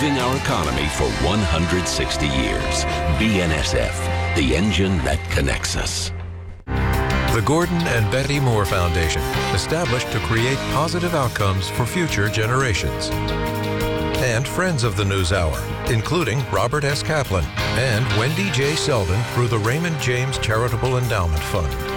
moving our economy for 160 years. BNSF, the engine that connects us. The Gordon and Betty Moore Foundation, established to create positive outcomes for future generations. And friends of the NewsHour, including Robert S. Kaplan and Wendy J. Selden through the Raymond James Charitable Endowment Fund.